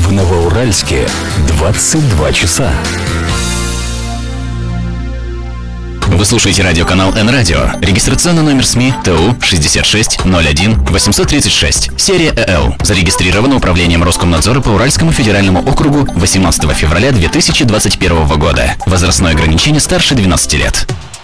В Новоуральске 22 часа. Вы слушаете радиоканал Н-Радио. Регистрационный номер СМИ ТУ 6601-836. Серия ЭЛ. Зарегистрировано Управлением Роскомнадзора по Уральскому федеральному округу 18 февраля 2021 года. Возрастное ограничение старше 12 лет.